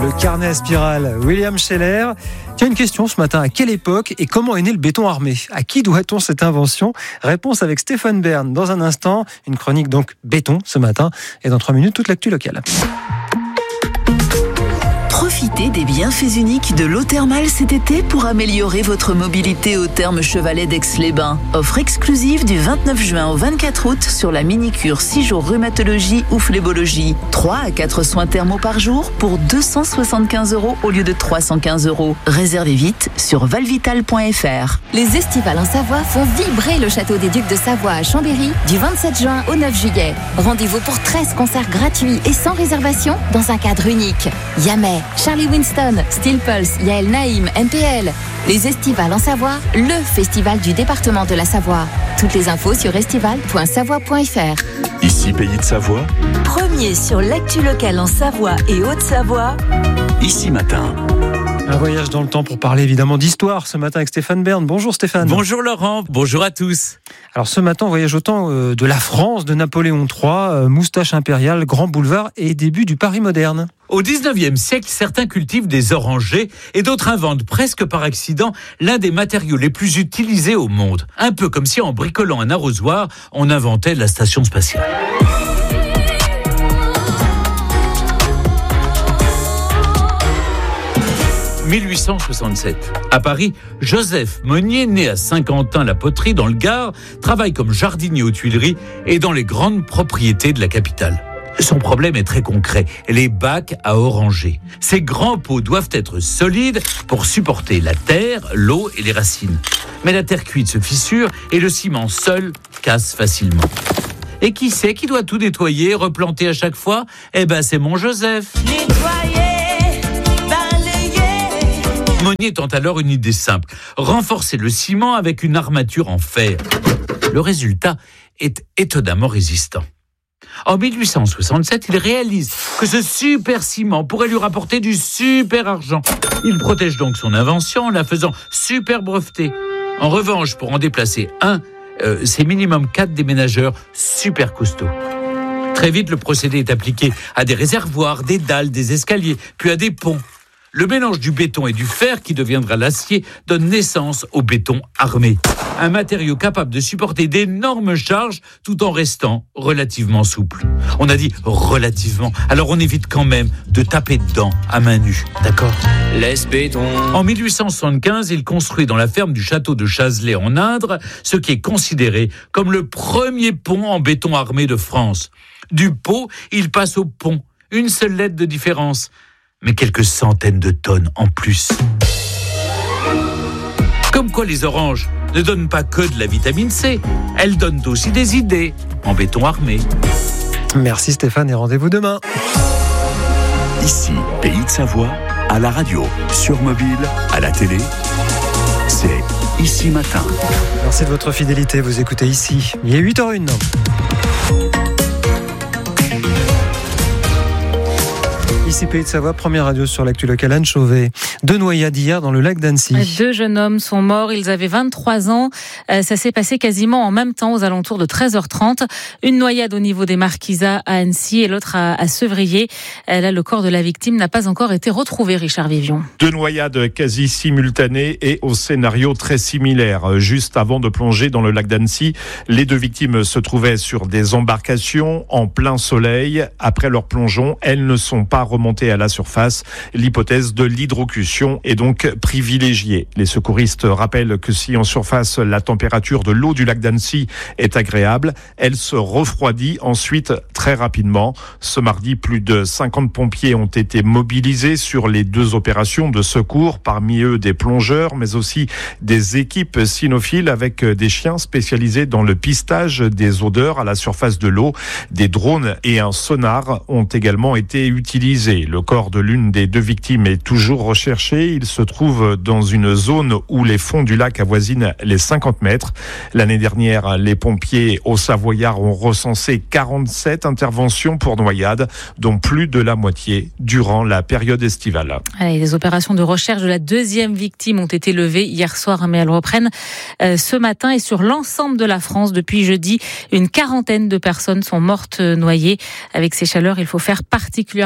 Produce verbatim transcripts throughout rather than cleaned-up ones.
le carnet à spirale, William Scheller. Tiens, une question ce matin, à quelle époque et comment est né le béton armé ? À qui doit-on cette invention ? Réponse avec Stéphane Bern dans un instant, une chronique donc béton ce matin, et dans trois minutes toute l'actu locale. Profitez des bienfaits uniques de l'eau thermale cet été pour améliorer votre mobilité au Thermes Chevalet d'Aix-les-Bains. Offre exclusive du vingt-neuf juin au vingt-quatre août sur la mini-cure six jours rhumatologie ou phlébologie. trois à quatre soins thermaux par jour pour deux cent soixante-quinze euros au lieu de trois cent quinze euros. Réservez vite sur valvital point f r. Les estivales en Savoie font vibrer le château des Ducs de Savoie à Chambéry du vingt-sept juin au neuf juillet. Rendez-vous pour treize concerts gratuits et sans réservation dans un cadre unique. Yamé, Charlie Winston, Steel Pulse, Yael Naïm, M P L. Les estivales en Savoie, le festival du département de la Savoie. Toutes les infos sur estival point savoie point f r. Ici Pays de Savoie. Premier sur l'actu locale en Savoie et Haute-Savoie. Ici Matin. Un voyage dans le temps pour parler évidemment d'histoire ce matin avec Stéphane Bern. Bonjour Stéphane. Bonjour Laurent, bonjour à tous. Alors ce matin, on voyage au temps euh, de la France, de Napoléon trois, euh, moustache impériale, grand boulevard et début du Paris moderne. Au dix-neuvième siècle, certains cultivent des orangers et d'autres inventent presque par accident l'un des matériaux les plus utilisés au monde. Un peu comme si en bricolant un arrosoir, on inventait la station spatiale. mille huit cent soixante-sept. À Paris, Joseph Monnier, né à Saint-Quentin-la-Poterie dans le Gard, travaille comme jardinier aux Tuileries et dans les grandes propriétés de la capitale. Son problème est très concret, les bacs à oranger. Ces grands pots doivent être solides pour supporter la terre, l'eau et les racines. Mais la terre cuite se fissure et le ciment seul casse facilement. Et qui c'est qui doit tout nettoyer, replanter à chaque fois ? Eh ben c'est mon Joseph. Nettoyer. Monnier tente alors une idée simple, renforcer le ciment avec une armature en fer. Le résultat est étonnamment résistant. En mille huit cent soixante-sept, il réalise que ce super ciment pourrait lui rapporter du super argent. Il protège donc son invention en la faisant super brevetée. En revanche, pour en déplacer un, euh, c'est minimum quatre déménageurs super costauds. Très vite, le procédé est appliqué à des réservoirs, des dalles, des escaliers, puis à des ponts. Le mélange du béton et du fer, qui deviendra l'acier, donne naissance au béton armé. Un matériau capable de supporter d'énormes charges tout en restant relativement souple. On a dit relativement, alors on évite quand même de taper dedans à main nue, d'accord ? Laisse béton. En mille huit cent soixante-quinze, il construit dans la ferme du château de Chazelet en Indre ce qui est considéré comme le premier pont en béton armé de France. Du pot, il passe au pont. Une seule lettre de différence. Mais quelques centaines de tonnes en plus. Comme quoi les oranges ne donnent pas que de la vitamine C, elles donnent aussi des idées en béton armé. Merci Stéphane et rendez-vous demain. Ici Pays de Savoie, à la radio, sur mobile, à la télé. C'est Ici Matin. Merci de votre fidélité, vous écoutez ici. Il est huit heures zéro un. Ici Pays de Savoie, première radio sur l'actu locale, Anne Chauvet. Deux noyades hier dans le lac d'Annecy. Deux jeunes hommes sont morts, ils avaient vingt-trois ans. Ça s'est passé quasiment en même temps, aux alentours de treize heures trente. Une noyade au niveau des Marquisats à Annecy et l'autre à, à Sevrier. Là, le corps de la victime n'a pas encore été retrouvé, Richard Vivion. Deux noyades quasi simultanées et au scénario très similaire. Juste avant de plonger dans le lac d'Annecy, les deux victimes se trouvaient sur des embarcations en plein soleil. Après leur plongeon, elles ne sont pas remontées à la surface. L'hypothèse de l'hydrocution est donc privilégiée. Les secouristes rappellent que si en surface la température de l'eau du lac d'Annecy est agréable, elle se refroidit ensuite très rapidement. Ce mardi, plus de cinquante pompiers ont été mobilisés sur les deux opérations de secours, parmi eux des plongeurs, mais aussi des équipes cynophiles avec des chiens spécialisés dans le pistage des odeurs à la surface de l'eau. Des drones et un sonar ont également été utilisés. Le corps de l'une des deux victimes est toujours recherché. Il se trouve dans une zone où les fonds du lac avoisinent les cinquante mètres. L'année dernière, les pompiers au Savoyard ont recensé quarante-sept interventions pour noyade, dont plus de la moitié durant la période estivale. Allez, les opérations de recherche de la deuxième victime ont été levées hier soir, mais elles reprennent euh, ce matin. Et sur l'ensemble de la France, depuis jeudi, une quarantaine de personnes sont mortes noyées. Avec ces chaleurs, il faut faire particulièrement attention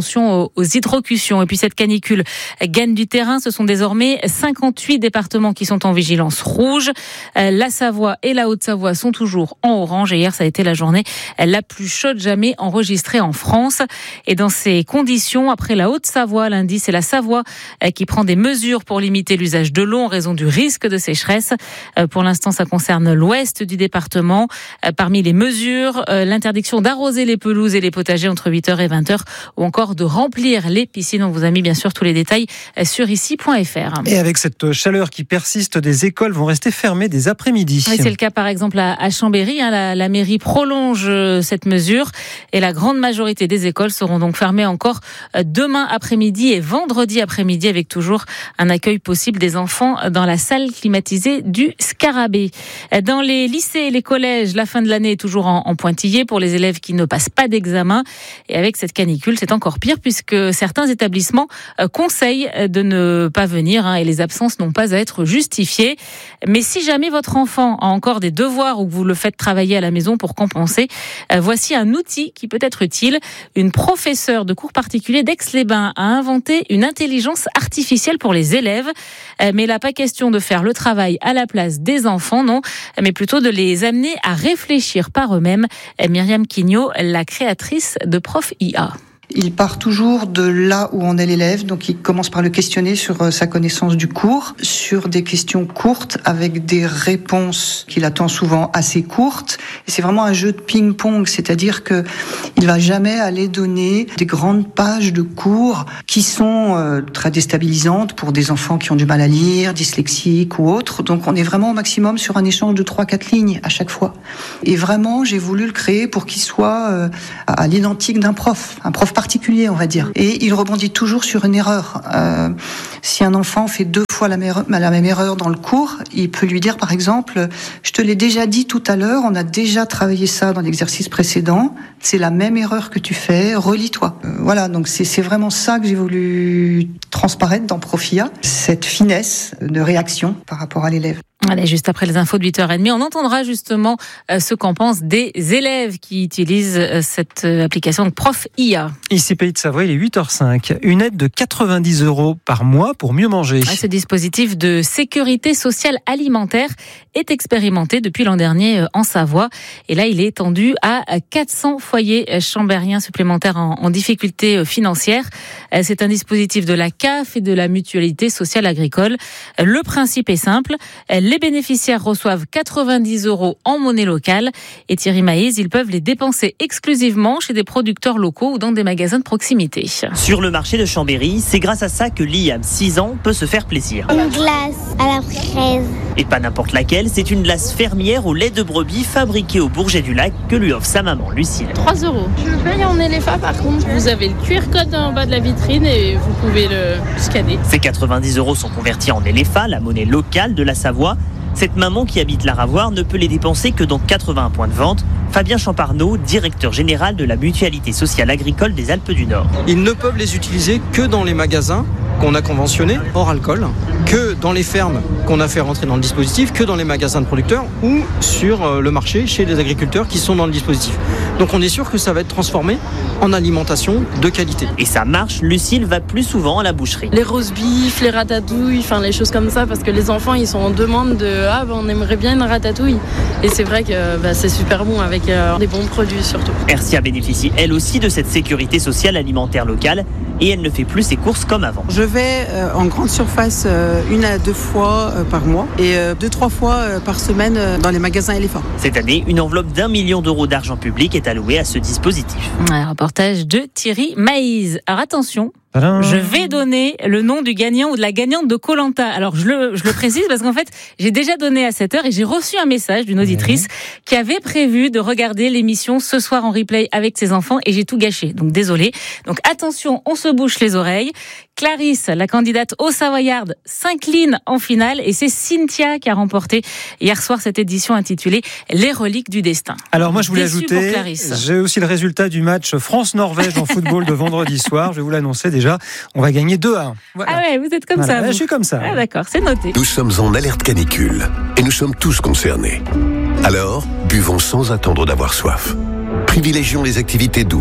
attention aux, aux hydrocutions. Et puis cette canicule gagne du terrain. Ce sont désormais cinquante-huit départements qui sont en vigilance rouge. La Savoie et la Haute-Savoie sont toujours en orange. Et hier, ça a été la journée la plus chaude jamais enregistrée en France. Et dans ces conditions, après la Haute-Savoie, lundi, c'est la Savoie qui prend des mesures pour limiter l'usage de l'eau en raison du risque de sécheresse. Pour l'instant, ça concerne l'ouest du département. Parmi les mesures, l'interdiction d'arroser les pelouses et les potagers entre huit heures et vingt heures ou encore de remplir les piscines. On vous a mis bien sûr tous les détails sur ici point f r. Et avec cette chaleur qui persiste, des écoles vont rester fermées des après-midi. Oui, c'est le cas par exemple à Chambéry. Hein, la, la mairie prolonge cette mesure et la grande majorité des écoles seront donc fermées encore demain après-midi et vendredi après-midi avec toujours un accueil possible des enfants dans la salle climatisée du Scarabée. Dans les lycées et les collèges, la fin de l'année est toujours en, en pointillé pour les élèves qui ne passent pas d'examen. Et avec cette canicule, c'est encore pire puisque certains établissements conseillent de ne pas venir hein, et les absences n'ont pas à être justifiées. Mais si jamais votre enfant a encore des devoirs ou que vous le faites travailler à la maison pour compenser, voici un outil qui peut être utile. Une professeure de cours particuliers d'Aix-les-Bains a inventé une intelligence artificielle pour les élèves. Mais il n'a pas question de faire le travail à la place des enfants, non, mais plutôt de les amener à réfléchir par eux-mêmes. Myriam Quignot, la créatrice de Prof I A. Il part toujours de là où en est l'élève, donc il commence par le questionner sur sa connaissance du cours, sur des questions courtes avec des réponses qu'il attend souvent assez courtes. Et c'est vraiment un jeu de ping-pong, c'est-à-dire que il va jamais aller donner des grandes pages de cours qui sont euh, très déstabilisantes pour des enfants qui ont du mal à lire, dyslexiques ou autres. Donc on est vraiment au maximum sur un échange de trois quatre lignes à chaque fois. Et vraiment, j'ai voulu le créer pour qu'il soit euh, à l'identique d'un prof, un prof particulier, on va dire. Et il rebondit toujours sur une erreur. Euh, si un enfant fait deux fois la même, la même erreur dans le cours, il peut lui dire, par exemple, « Je te l'ai déjà dit tout à l'heure, on a déjà travaillé ça dans l'exercice précédent, c'est la même erreur que tu fais, relis-toi. Euh, » Voilà, donc c'est, c'est vraiment ça que j'ai voulu transparaître dans Prof I A, cette finesse de réaction par rapport à l'élève. Allez, juste après les infos de huit heures trente, on entendra justement ce qu'en pensent des élèves qui utilisent cette application de Prof I A. Ici Pays de Savoie, il est huit heures cinq. Une aide de quatre-vingt-dix euros par mois pour mieux manger. Ce dispositif de sécurité sociale alimentaire est expérimenté depuis l'an dernier en Savoie. Et là, il est étendu à quatre cents foyers chambériens supplémentaires en, en difficulté financière. C'est un dispositif de la C A F et de la Mutualité sociale agricole. Le principe est simple. Les bénéficiaires reçoivent quatre-vingt-dix euros en monnaie locale et Thierry Maïs, ils peuvent les dépenser exclusivement chez des producteurs locaux ou dans des magasins de proximité. Sur le marché de Chambéry, c'est grâce à ça que Liam, six ans, peut se faire plaisir. Une glace à la fraise. Et pas n'importe laquelle, c'est une glace fermière au lait de brebis fabriquée au Bourget du Lac que lui offre sa maman Lucille. trois euros. Je paye en éléphant par contre. Vous avez le Q R code en bas de la vitrine et vous pouvez le scanner. Ces quatre-vingt-dix euros sont convertis en éléphant, la monnaie locale de la Savoie. Cette maman qui habite la Ravoire ne peut les dépenser que dans quatre-vingts points de vente. Fabien Champarneau, directeur général de la Mutualité sociale agricole des Alpes du Nord. Ils ne peuvent les utiliser que dans les magasins qu'on a conventionnés, hors alcool, que dans les fermes qu'on a fait rentrer dans le dispositif, que dans les magasins de producteurs ou sur le marché chez les agriculteurs qui sont dans le dispositif. Donc on est sûr que ça va être transformé en alimentation de qualité. Et ça marche, Lucille va plus souvent à la boucherie. Les roast beef, les ratatouilles, enfin les choses comme ça, parce que les enfants ils sont en demande de ah ben on aimerait bien une ratatouille. Et c'est vrai que bah, c'est super bon avec euh, des bons produits surtout. Ercia bénéficie elle aussi de cette sécurité sociale alimentaire locale et elle ne fait plus ses courses comme avant. Je vais euh, en grande surface euh, une à deux fois euh, par mois et euh, deux trois fois euh, par semaine euh, dans les magasins éléphants. Cette année, une enveloppe d'un million d'euros d'argent public est allouée à ce dispositif. Un reportage de Thierry Maïs. Alors attention. Je vais donner le nom du gagnant ou de la gagnante de Koh-Lanta. Alors je le, je le précise parce qu'en fait j'ai déjà donné à sept heures et j'ai reçu un message d'une auditrice mmh. qui avait prévu de regarder l'émission ce soir en replay avec ses enfants et j'ai tout gâché. Donc désolé. Donc attention, on se bouche les oreilles. Clarisse, la candidate au Savoyard, s'incline en finale et c'est Cynthia qui a remporté hier soir cette édition intitulée Les reliques du destin. Alors moi je voulais Déçu ajouter, j'ai aussi le résultat du match France-Norvège en football de vendredi soir. Je vais vous l'annoncer déjà. Déjà, on va gagner deux à un. Voilà. Ah ouais, vous êtes comme voilà. ça. Vous. Je suis comme ça. Ah d'accord, c'est noté. Nous sommes en alerte canicule et nous sommes tous concernés. Alors, buvons sans attendre d'avoir soif. Privilégions les activités douces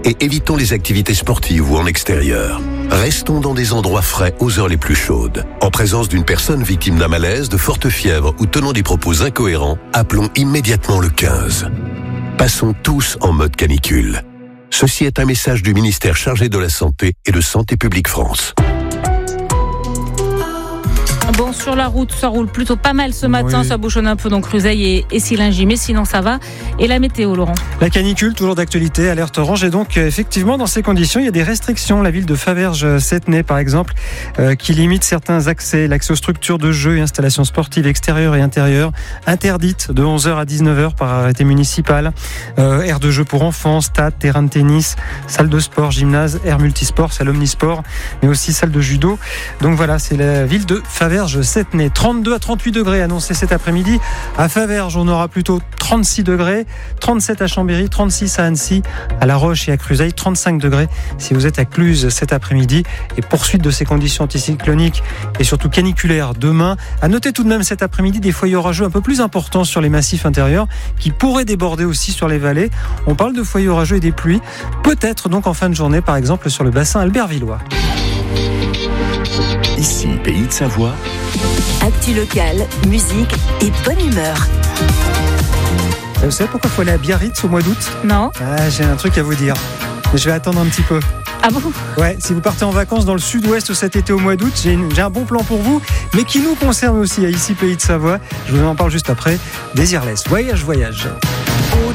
et évitons les activités sportives ou en extérieur. Restons dans des endroits frais aux heures les plus chaudes. En présence d'une personne victime d'un malaise, de forte fièvre ou tenant des propos incohérents, appelons immédiatement le quinze. Passons tous en mode canicule. Ceci est un message du ministère chargé de la Santé et de Santé publique France. Bon, sur la route, ça roule plutôt pas mal ce matin. Oui. Ça bouchonne un peu dans Cruzeil et, et Silingy, mais sinon ça va. Et la météo, Laurent? La canicule, toujours d'actualité, alerte orange. Et donc, effectivement, dans ces conditions, il y a des restrictions. La ville de Faverges-Settenay, par exemple, euh, qui limite certains accès. L'accès aux structures de jeux et installations sportives extérieures et intérieures, interdites de onze heures à dix-neuf heures par arrêté municipal. Euh, aire de jeu pour enfants, stade, terrain de tennis, salle de sport, gymnase, aire multisport, salle omnisport, mais aussi salle de judo. Donc voilà, c'est la ville de Faverges. Settenay, trente-deux à trente-huit degrés annoncés cet après-midi. À Faverges, on aura plutôt trente-six degrés, trente-sept à Chambéry, trente-six à Annecy, à La Roche et à Cruzeil, trente-cinq degrés si vous êtes à Cluses cet après-midi. Et poursuite de ces conditions anticycloniques et surtout caniculaires demain. À noter tout de même cet après-midi des foyers orageux un peu plus importants sur les massifs intérieurs qui pourraient déborder aussi sur les vallées. On parle de foyers orageux et des pluies, peut-être donc en fin de journée, par exemple sur le bassin albervillois. Ici, Pays de Savoie. Actu locale, musique et bonne humeur. Vous savez pourquoi il faut aller à Biarritz au mois d'août? Non. Ah, j'ai un truc à vous dire. Mais je vais attendre un petit peu. Ah bon? Ouais, si vous partez en vacances dans le sud-ouest cet été au mois d'août, j'ai, une, j'ai un bon plan pour vous, mais qui nous concerne aussi à Ici, Pays de Savoie. Je vous en parle juste après. Désirless. Voyage, voyage.